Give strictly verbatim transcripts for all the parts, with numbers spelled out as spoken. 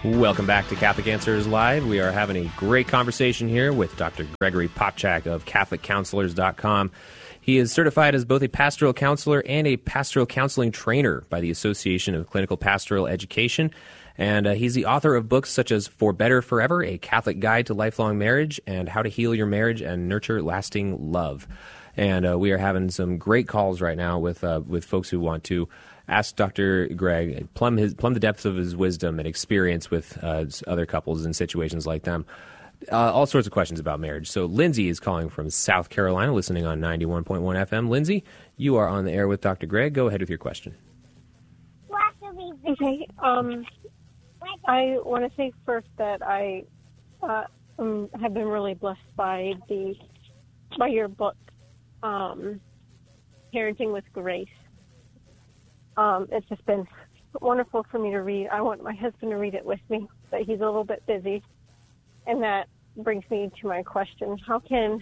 Welcome back to Catholic Answers Live. We are having a great conversation here with Doctor Gregory Popcak of Catholic Counselors dot com. He is certified as both a pastoral counselor and a pastoral counseling trainer by the Association of Clinical Pastoral Education. And uh, he's the author of books such as For Better Forever, A Catholic Guide to Lifelong Marriage, and How to Heal Your Marriage and Nurture Lasting Love. And uh, we are having some great calls right now with uh, with folks who want to ask Doctor Greg, plumb his plumb the depths of his wisdom and experience with uh, other couples in situations like them. Uh, all sorts of questions about marriage. So Lindsay is calling from South Carolina, listening on ninety-one point one F M. Lindsay, you are on the air with Doctor Greg. Go ahead with your question. Okay. Um, I want to say first that I uh, um, have been really blessed by the by your book, um, Parenting with Grace. Um, it's just been wonderful for me to read. I want my husband to read it with me, but he's a little bit busy. And that brings me to my question. How can,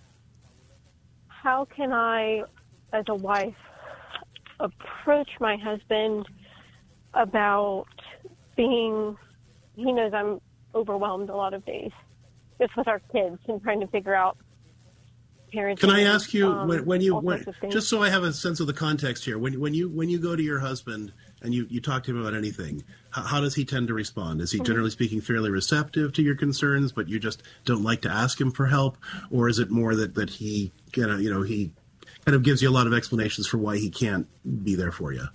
how can I, as a wife, approach my husband about being, he knows I'm overwhelmed a lot of days, just with our kids and trying to figure out parenting. Can I ask you, um, when, when you, when, when, just so I have a sense of the context here, when, when you when you go to your husband and you, you talk to him about anything, how, how does he tend to respond? Is he mm-hmm. generally speaking fairly receptive to your concerns, but you just don't like to ask him for help? Or is it more that, that he kind of, you know, he kind of gives you a lot of explanations for why he can't be there for you?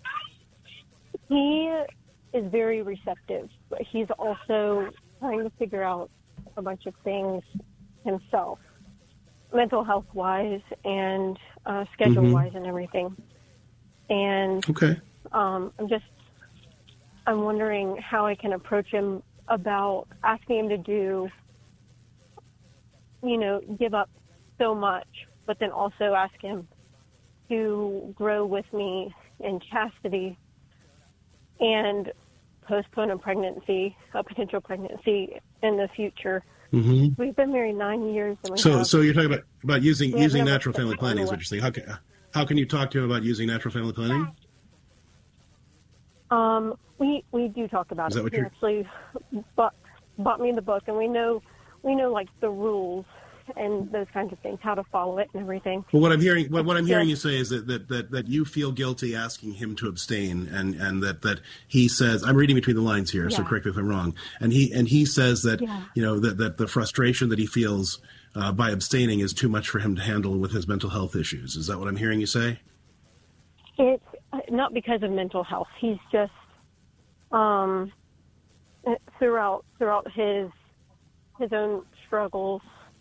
He is very receptive, but he's also trying to figure out a bunch of things himself, mental health wise and uh, schedule wise mm-hmm. and everything. And okay. um, I'm just, I'm wondering how I can approach him about asking him to do, you know, give up so much, but then also ask him to grow with me in chastity and postpone a pregnancy, a potential pregnancy in the future. Mm-hmm. We've been married nine years. And we so, have, so you're talking about, about using using never, natural family planning is what you're saying. How can, how can you talk to him about using natural family planning? Um, we we do talk about is that it. What he you're... actually bought, bought me the book, and we know we know like the rules and those kinds of things, how to follow it and everything. Well, what I'm hearing, what, what I'm hearing yeah. you say is that, that, that, that you feel guilty asking him to abstain, and, and that, that he says, I'm reading between the lines here, yeah. so correct me if I'm wrong. And he and he says that yeah. you know that, that the frustration that he feels uh, by abstaining is too much for him to handle with his mental health issues. Is that what I'm hearing you say? It's not because of mental health. He's just um, throughout throughout his his own struggles.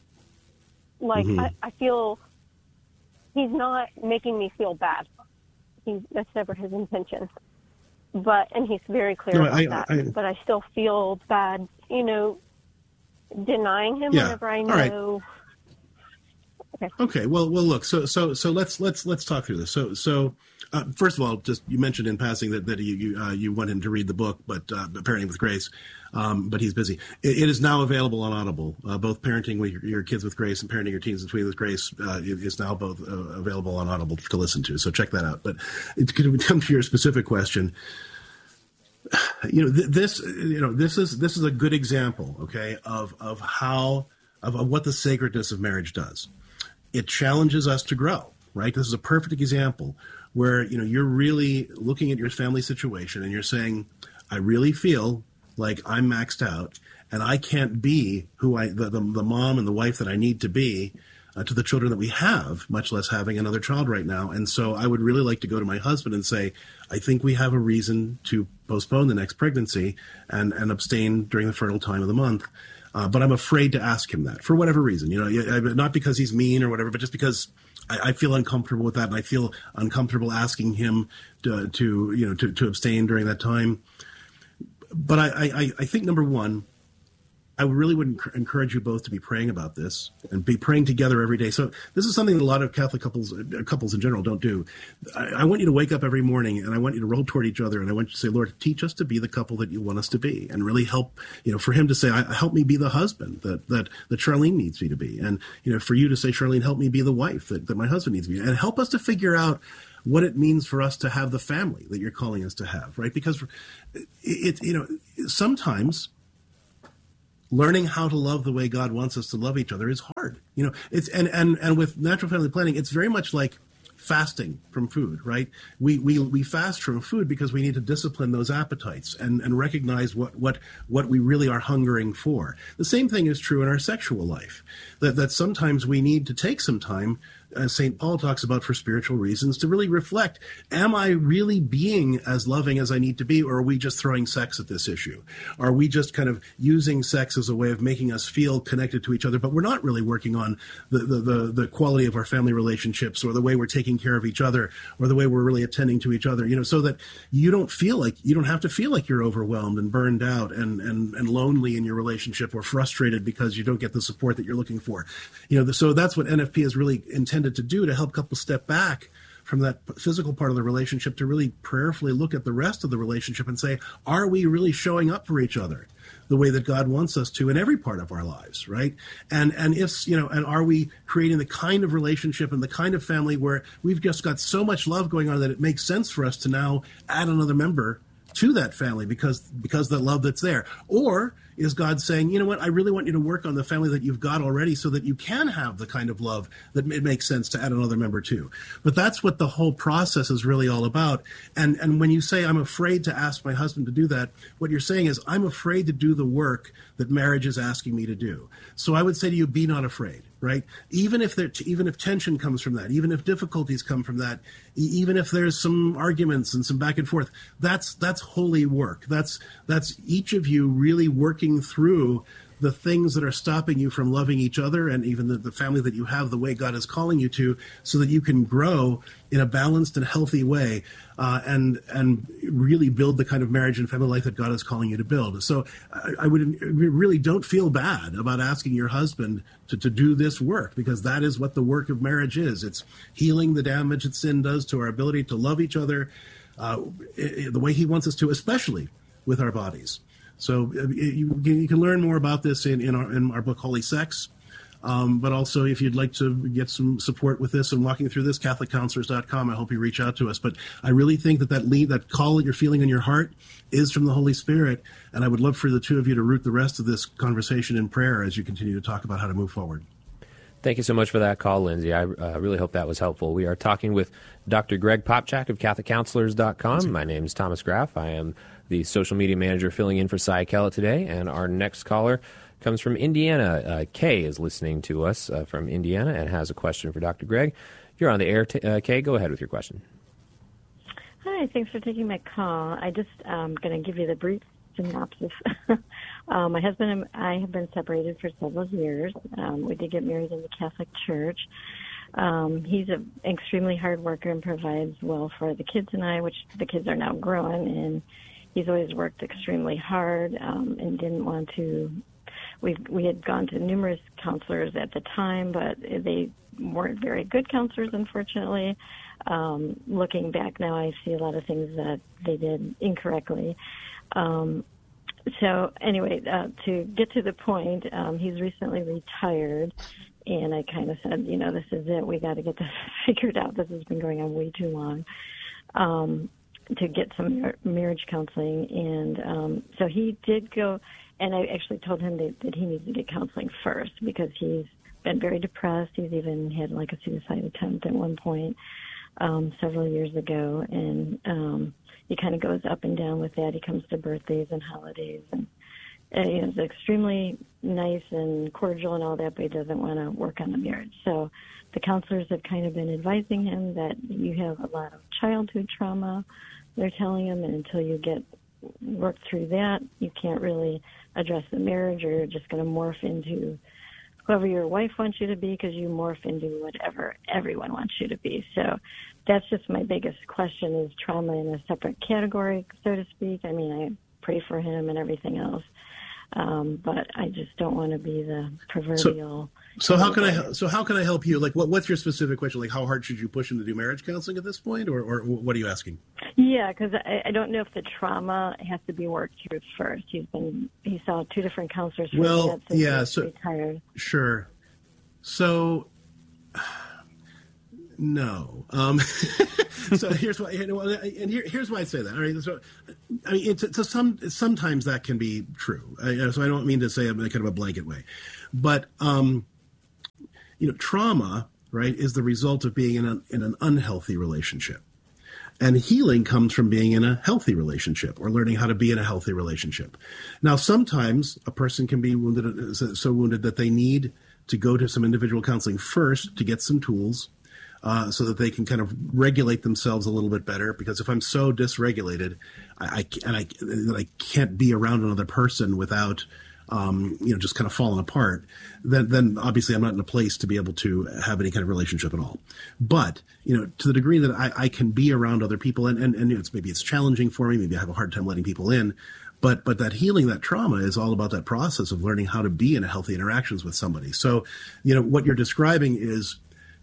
Like, mm-hmm. I, I feel he's not making me feel bad. He, that's never his intention. But, and he's very clear no, about I, that. I, but I still feel bad, you know, denying him yeah. whenever I All know. Right. Okay. Okay. Well, well, look. So, so, so let's let's let's talk through this. So, so uh, first of all, just you mentioned in passing that that you you, uh, you want him to read the book, but uh, Parenting with Grace. Um, but he's busy. It, it is now available on Audible. Uh, both Parenting with your, your Kids with Grace and Parenting Your Teens and Tweens with Grace uh, is now both uh, available on Audible to listen to. So check that out. But to come to your specific question, you know, th- this, you know, this is this is a good example, okay, of of how of, of what the sacredness of marriage does. It challenges us to grow, right? This is a perfect example where, you know, you're really looking at your family situation and you're saying, I really feel like I'm maxed out and I can't be who I, the, the, the mom and the wife that I need to be uh, to the children that we have, much less having another child right now. And so I would really like to go to my husband and say, I think we have a reason to postpone the next pregnancy and, and abstain during the fertile time of the month. Uh, but I'm afraid to ask him that for whatever reason, you know, not because he's mean or whatever, but just because I, I feel uncomfortable with that. And I feel uncomfortable asking him to, to you know, to, to abstain during that time. But I, I, I think, number one, I really would encourage you both to be praying about this and be praying together every day. So this is something that a lot of Catholic couples, couples in general, don't do. I, I want you to wake up every morning and I want you to roll toward each other and I want you to say, Lord, teach us to be the couple that you want us to be, and really help, you know, for him to say, I, help me be the husband that, that, that Charlene needs me to be. And, you know, for you to say, Charlene, help me be the wife that, that my husband needs me to be. And help us to figure out what it means for us to have the family that you're calling us to have, right? Because it, it you know, sometimes learning how to love the way God wants us to love each other is hard. You know, it's and and and with natural family planning, it's very much like fasting from food, right? We we we fast from food because we need to discipline those appetites and, and recognize what, what what we really are hungering for. The same thing is true in our sexual life, that that sometimes we need to take some time, as Saint Paul talks about, for spiritual reasons, to really reflect, am I really being as loving as I need to be, or are we just throwing sex at this issue? Are we just kind of using sex as a way of making us feel connected to each other, but we're not really working on the, the, the, the quality of our family relationships, or the way we're taking care of each other, or the way we're really attending to each other, you know, so that you don't feel like, you don't have to feel like you're overwhelmed and burned out and, and, and lonely in your relationship, or frustrated because you don't get the support that you're looking for. You know, so that's what N F P is really intended to do, to help couples step back from that physical part of the relationship to really prayerfully look at the rest of the relationship and say, are we really showing up for each other the way that God wants us to in every part of our lives, right? And and if, you know, and are we creating the kind of relationship and the kind of family where we've just got so much love going on that it makes sense for us to now add another member to that family because because the love that's there? Or is God saying, you know what, I really want you to work on the family that you've got already so that you can have the kind of love that it makes sense to add another member to? But that's what the whole process is really all about. And and when you say, I'm afraid to ask my husband to do that, what you're saying is, I'm afraid to do the work that marriage is asking me to do. So I would say to you, be not afraid, right? Even if there, even if tension comes from that, even if difficulties come from that, even if there's some arguments and some back and forth, that's that's holy work. That's that's each of you really working through the things that are stopping you from loving each other and even the, the family that you have the way God is calling you to, so that you can grow in a balanced and healthy way uh, and and really build the kind of marriage and family life that God is calling you to build. So I, I would really don't feel bad about asking your husband to, to do this work, because that is what the work of marriage is. It's healing the damage that sin does to our ability to love each other uh, the way he wants us to, especially with our bodies. So uh, you, you can learn more about this in, in, our, in our book, Holy Sex. Um, but also, if you'd like to get some support with this and walking through this, Catholic Counselors dot com, I hope you reach out to us. But I really think that that, lead, that call that you're feeling in your heart is from the Holy Spirit. And I would love for the two of you to root the rest of this conversation in prayer as you continue to talk about how to move forward. Thank you so much for that call, Lindsay. I uh, really hope that was helpful. We are talking with Doctor Greg Popcak of Catholic Counselors dot com. My name is Thomas Graff. I am the social media manager filling in for Cy Kellett today. And our next caller comes from Indiana. Uh, Kay is listening to us uh, from Indiana and has a question for Doctor Greg. You're on the air, t- uh, Kay. Go ahead with your question. Hi, thanks for taking my call. I just um, going to give you the brief synopsis. uh, my husband and I have been separated for several years. Um, we did get married in the Catholic Church. Um, he's an extremely hard worker and provides well for the kids and I, which the kids are now grown, and he's always worked extremely hard um, and didn't want to. We we had gone to numerous counselors at the time, but they weren't very good counselors, unfortunately. Um, looking back now, I see a lot of things that they did incorrectly. Um, so anyway, uh, to get to the point, um, he's recently retired, and I kind of said, you know, this is it. We got to get this figured out. This has been going on way too long. Um, to get some mar- marriage counseling, and um, so he did go, and I actually told him that, that he needs to get counseling first because he's been very depressed. He's even had like a suicide attempt at one point um, several years ago, and um, he kind of goes up and down with that. He comes to birthdays and holidays, and uh, you know, he's extremely nice and cordial and all that, but he doesn't want to work on the marriage. So the counselors have kind of been advising him that you have a lot of childhood trauma, they're telling him, and until you get work through that, you can't really address the marriage, or you're just going to morph into whoever your wife wants you to be because you morph into whatever everyone wants you to be. So that's just my biggest question, is trauma in a separate category, so to speak. I mean, I pray for him and everything else, um, but I just don't want to be the proverbial... So- So how can I? So how can I help you? Like, what, what's your specific question? Like, how hard should you push him to do marriage counseling at this point, or, or what are you asking? Yeah, because I, I don't know if the trauma has to be worked through first. He's been he saw two different counselors. For well, that since yeah, he's so retired. Sure. So No. Um, so here's why, and here, here's why I say that. All right. So, I mean, it's, it's some sometimes that can be true. I, so I don't mean to say it in kind of a blanket way, but um, you know, trauma, right, is the result of being in, a, in an unhealthy relationship. And healing comes from being in a healthy relationship or learning how to be in a healthy relationship. Now, sometimes a person can be wounded, so wounded that they need to go to some individual counseling first to get some tools uh, so that they can kind of regulate themselves a little bit better. Because if I'm so dysregulated, I, I and I that I can't be around another person without Um, you know, just kind of falling apart, then, then obviously I'm not in a place to be able to have any kind of relationship at all. But, you know, to the degree that I, I can be around other people and, and, and it's, maybe it's challenging for me, maybe I have a hard time letting people in, but, but that healing, that trauma is all about that process of learning how to be in a healthy interactions with somebody. So, you know, what you're describing is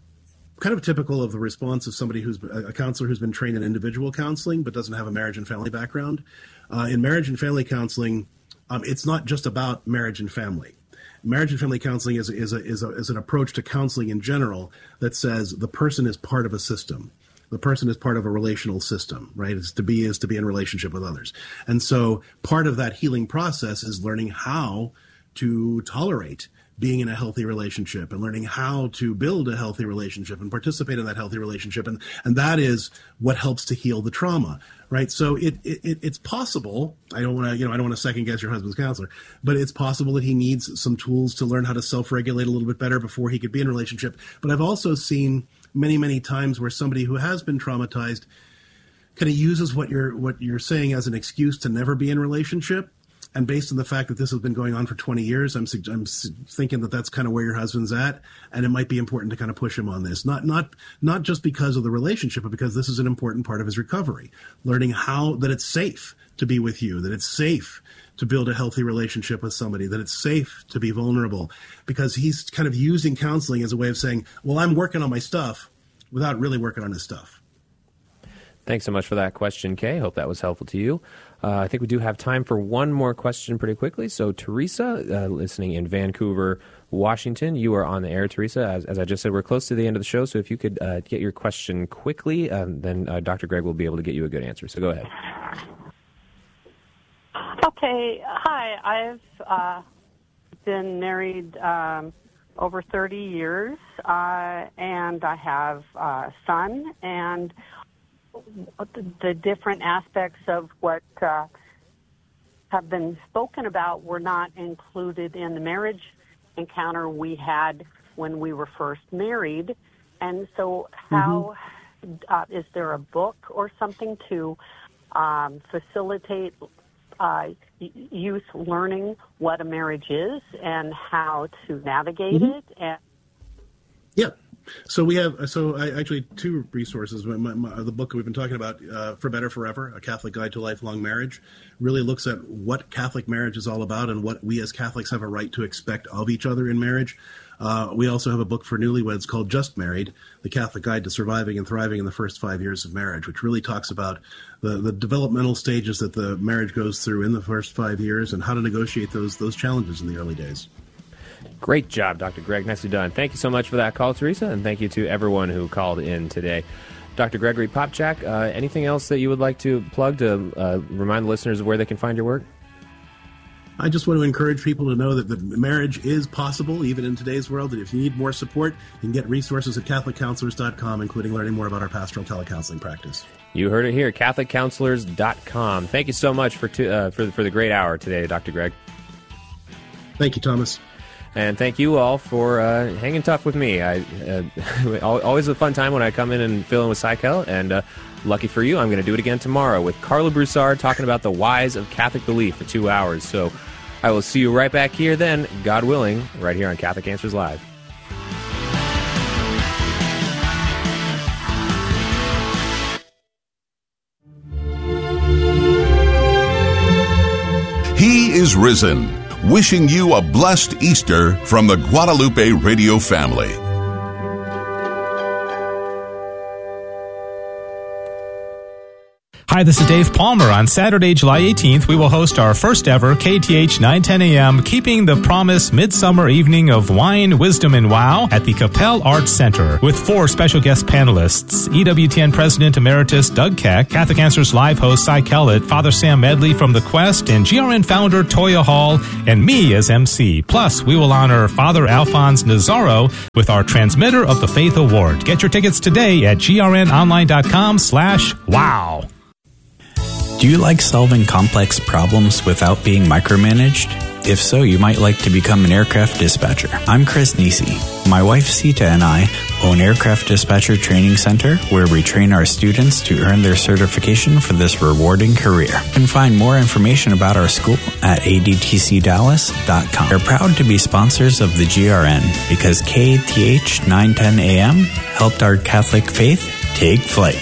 kind of typical of the response of somebody who's a counselor who's been trained in individual counseling, but doesn't have a marriage and family background. Uh, in marriage and family counseling, Um, it's not just about marriage and family. Marriage and family counseling is is a, is, a, is an approach to counseling in general that says the person is part of a system. The person is part of a relational system, right? It's to be is to be in relationship with others. And so part of that healing process is learning how to tolerate being in a healthy relationship and learning how to build a healthy relationship and participate in that healthy relationship. And, and that is what helps to heal the trauma, right? So it, it it's possible. I don't want to, you know, I don't want to second guess your husband's counselor, but it's possible that he needs some tools to learn how to self-regulate a little bit better before he could be in a relationship. But I've also seen many, many times where somebody who has been traumatized kind of uses what you're, what you're saying as an excuse to never be in a relationship. And based on the fact that this has been going on for twenty years, I'm, I'm thinking that that's kind of where your husband's at, and it might be important to kind of push him on this. Not not not just because of the relationship, but because this is an important part of his recovery. Learning how that it's safe to be with you, that it's safe to build a healthy relationship with somebody, that it's safe to be vulnerable. Because he's kind of using counseling as a way of saying, well, I'm working on my stuff without really working on his stuff. Thanks so much for that question, Kay. Hope that was helpful to you. Uh, I think we do have time for one more question pretty quickly. So, Teresa, uh, listening in Vancouver, Washington, you are on the air, Teresa. As, as I just said, we're close to the end of the show, so if you could uh, get your question quickly, um, then uh, Doctor Greg will be able to get you a good answer. So go ahead. Okay. Hi. I've uh, been married um, over thirty years, uh, and I have a son, and the, the different aspects of what uh, have been spoken about were not included in the marriage encounter we had when we were first married. And so how mm-hmm. uh, is there a book or something to um, facilitate uh, youth learning what a marriage is and how to navigate mm-hmm. it? And yeah. So we have, so I, actually two resources. My, my, the book we've been talking about, uh, For Better Forever, A Catholic Guide to Lifelong Marriage, really looks at what Catholic marriage is all about and what we as Catholics have a right to expect of each other in marriage. Uh, we also have a book for newlyweds called Just Married, The Catholic Guide to Surviving and Thriving in the First Five Years of Marriage, which really talks about the, the developmental stages that the marriage goes through in the first five years and how to negotiate those those challenges in the early days. Great job, Doctor Greg. Nicely done. Thank you so much for that call, Teresa, and thank you to everyone who called in today. Doctor Gregory Popcak, uh, anything else that you would like to plug to uh, remind the listeners of where they can find your work? I just want to encourage people to know that the marriage is possible, even in today's world. And if you need more support, you can get resources at Catholic Counselors dot com, including learning more about our pastoral telecounseling practice. You heard it here, Catholic Counselors dot com. Thank you so much for, t- uh, for, for the great hour today, Doctor Greg. Thank you, Thomas. And thank you all for uh, hanging tough with me. I uh, always a fun time when I come in and fill in with Cykel, and uh, lucky for you, I'm going to do it again tomorrow with Carla Broussard talking about the whys of Catholic belief for two hours. So I will see you right back here then, God willing, right here on Catholic Answers Live. He is risen. Wishing you a blessed Easter from the Guadalupe Radio family. Hi, this is Dave Palmer. On Saturday, July eighteenth, we will host our first ever K T H nine ten A M Keeping the Promise Midsummer Evening of Wine, Wisdom, and Wow at the Capel Arts Center with four special guest panelists, E W T N President Emeritus Doug Keck, Catholic Answers Live host Cy Kellett, Father Sam Medley from The Quest, and G R N founder Toya Hall, and me as M C. Plus, we will honor Father Alphonse Nazaro with our Transmitter of the Faith Award. Get your tickets today at grnonline.com slash wow. Do you like solving complex problems without being micromanaged? If so, you might like to become an aircraft dispatcher. I'm Chris Nisi. My wife Sita and I own Aircraft Dispatcher Training Center, where we train our students to earn their certification for this rewarding career. You can find more information about our school at a d t c dallas dot com. We're proud to be sponsors of the G R N because K T H nine ten A M helped our Catholic faith take flight.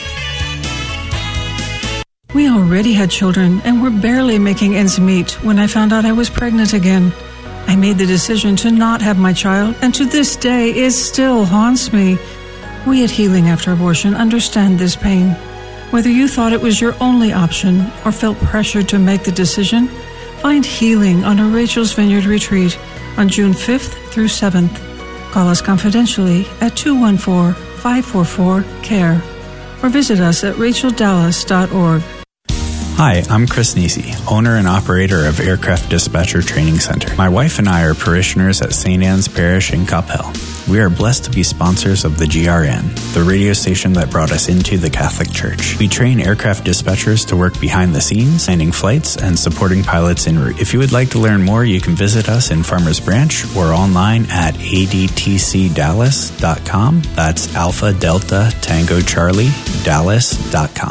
We already had children and were barely making ends meet when I found out I was pregnant again. I made the decision to not have my child, and to this day it still haunts me. We at Healing After Abortion understand this pain. Whether you thought it was your only option or felt pressured to make the decision, find healing on a Rachel's Vineyard retreat on June fifth through seventh. Call us confidentially at two one four, five four four, C A R E or visit us at rachel dallas dot org. Hi, I'm Chris Nisi, owner and operator of Aircraft Dispatcher Training Center. My wife and I are parishioners at Saint Anne's Parish in Capel. We are blessed to be sponsors of the G R N, the radio station that brought us into the Catholic Church. We train aircraft dispatchers to work behind the scenes, planning flights, and supporting pilots en route. If you would like to learn more, you can visit us in Farmers Branch or online at a d t c dallas dot com. That's Alpha Delta Tango Charlie Dallas dot com.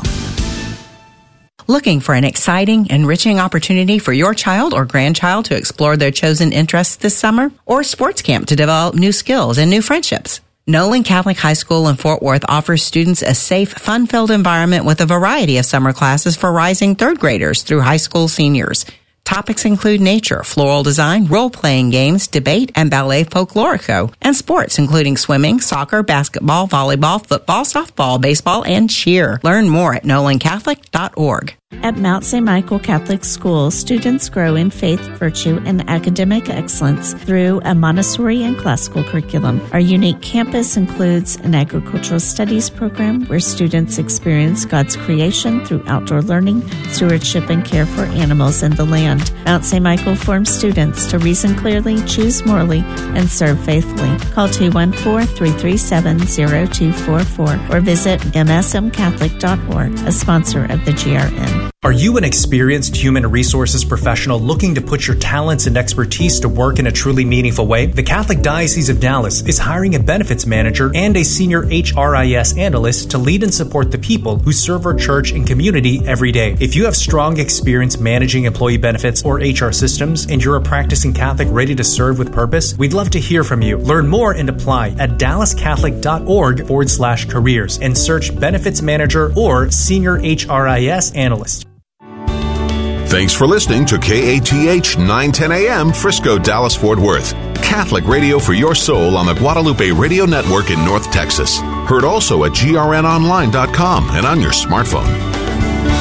Looking for an exciting, enriching opportunity for your child or grandchild to explore their chosen interests this summer? Or sports camp to develop new skills and new friendships? Nolan Catholic High School in Fort Worth offers students a safe, fun-filled environment with a variety of summer classes for rising third graders through high school seniors. Topics include nature, floral design, role-playing games, debate, and ballet folklorico, and sports including swimming, soccer, basketball, volleyball, football, softball, baseball, and cheer. Learn more at nolan catholic dot org. At Mount Saint Michael Catholic School, students grow in faith, virtue, and academic excellence through a Montessori and classical curriculum. Our unique campus includes an agricultural studies program where students experience God's creation through outdoor learning, stewardship, and care for animals and the land. Mount Saint Michael forms students to reason clearly, choose morally, and serve faithfully. Call two one four, three three seven, zero two four four or visit m s m catholic dot org, a sponsor of the G R N. Are you an experienced human resources professional looking to put your talents and expertise to work in a truly meaningful way? The Catholic Diocese of Dallas is hiring a benefits manager and a senior H R I S analyst to lead and support the people who serve our church and community every day. If you have strong experience managing employee benefits or H R systems and you're a practicing Catholic ready to serve with purpose, we'd love to hear from you. Learn more and apply at dallas catholic dot org forward slash careers and search benefits manager or senior H R I S analyst. Thanks for listening to K A T H nine ten A M Frisco, Dallas, Fort Worth. Catholic radio for your soul on the Guadalupe Radio Network in North Texas. Heard also at g r n online dot com and on your smartphone.